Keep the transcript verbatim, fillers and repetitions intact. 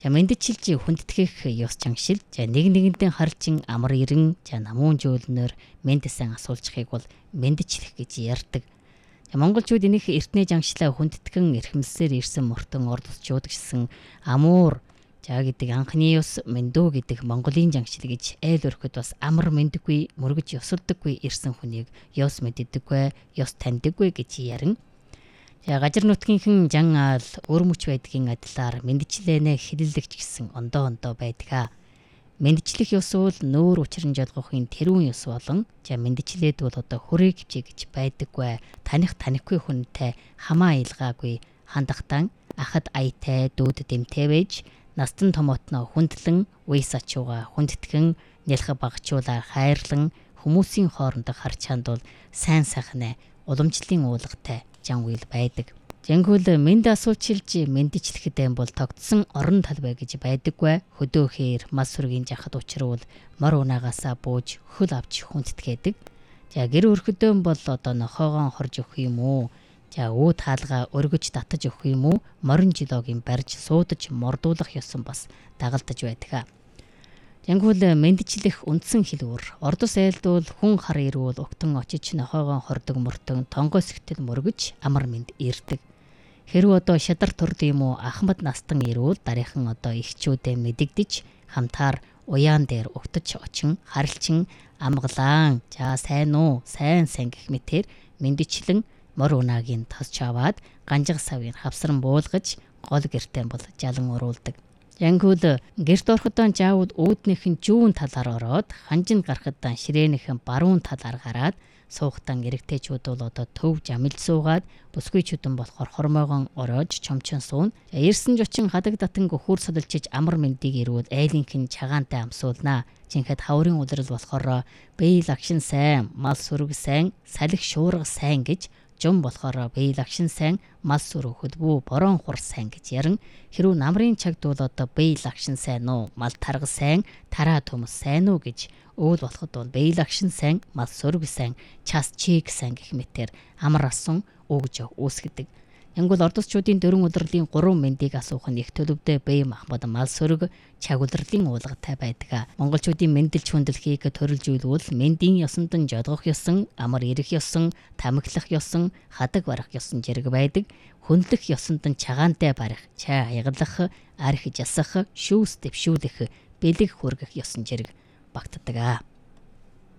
За мэдчилж хүндэтгэх ёс чангшил. За нэг нэгэнтэй харчин амар ирэн за намуун жөөлнөр мэдсэн асуулжихыг бол мэдчлэх гэж ярьдаг. За монголчууд энийх эртний жангшлаа хүндэтгэн эрхэмлсээр ирсэн мөртөн ордосчууд гэсэн амуур за гэдэг анхны ёс мэндүү гэдэг Монголын жангшил гэж айл өрхөд бас амар мэндэггүй мөргөж ёсолдоггүй ирсэн хүнийг ёс мэддэггүй, ёс таньдаггүй гэж ярин. За гажир нутгийнхэн жан аал өрмөч байдгийн адилаар мэдчлэнэ хилэлэгч гэсэн ондоо ондоо байдаг. Мэдчлэх ёс бол нүүр учран жолгохын тэрүүн ёс болон за мэдчлээд бол одоо хүрээ хвчээ гэж байдаггүй. Таних танихгүй хүнтэй хамаа илгаагүй хандахтан ахад аятай дүүд дэмтэй байж настан томотно хүндлэн уйс ачууга хүндэтгэн нялха багчуулаар хайрлан хүмүүсийн хоорондоо харж хандвал сайн сайхнаа уламжлалын уулгатай жан үйл байдаг. Жангүүл мэд асуучилж мэдчлэхэд юм бол тогтсон орон талбай гэж байдаггүй. Хөдөөхээр мас сүргийн жахад учруул мор унаагаасаа бууж хөл авч хүндэтгээдэг. За гэр өрхөдөө бол одоо нохоогоо хорж өгөх юм уу? За үүд хаалгаа өргөж татаж өгөх юм уу? Морин жилоогийн барьж суудаж мордуулах ёсон бас дагалдаж байдаг. Жангүүл мэдчлэх үндсэн хэлбэр. Ордос айлдвал хүн хар ирүүл угтан очиж нохоогоо хордог мөртөн тонгоос ихтэл мөргөж амар мэд ирдэг. Хэрвээ одоо шадар турд юм уу ахмад настан ирүүл дараахан одоо ихчүүдээ мэдэгдэж хамтаар уяан дээр угтаж очин харилчин амгалаан за сайн уу сайн сайн гэх мэтэр мэдчлэн мор унаагийн тасч аваад ганжиг савыг хавсран буулгаж гол гэртээ бол жалан уруулдаг. Янгүүл гэрт ороход жаавууд үүднийхэн жүүн талаар ороод ханжинд гарахад ширээнийхэн баруун талаар гараад суухтан эрэгтэйчүүд бол одоо төв жамил суугаад бүсгүйчүүдэн болохоор хормоогон ороод чомчин суун. Ирсэн жочин хадаг татан гөхөр содолчиж амар мэндийг ирвэл айлынхэн чагаантай амсуулнаа. Жинхэд хаврын улирал болохоор бие лагшин сайн, мал сүрэг сайн, салхи шуурга сайн гэж жум болохоор бие лагшин сайн, мал сүрэг хөдбүү борон хур сайн гэж ярин. Хэрвээ намрын чагд бол одоо бие лагшин сайн уу, мал тарга сайн, тараа төмс сайн уу гэж өвөл болоход бол бие лагшин сайн, мал сүрэг сайн, час чиг сайн гэх мэтэр амар асан өгж үүсгэдэг. Янгол ордосчуудын дөрвөн удирлын гурван мэндийг асуух нь их төлөвдөө бие махбод мал сүрэг чаг удирлын уулгатай байдаг. Монголчуудын мэндэлж хүндлэхийг төрөлж үйлвэл мэндийн ёсонд нь жодгох ёсон, амар ирэх ёсон, тамхилах ёсон, хадаг барах ёсон зэрэг байдаг. Хүндлэх ёсонд нь чагаантай барих, чай хаягалах, арх жасах, шүүс дэвшүүлэх, бэлэг хүргэх ёсон зэрэг багтдаг.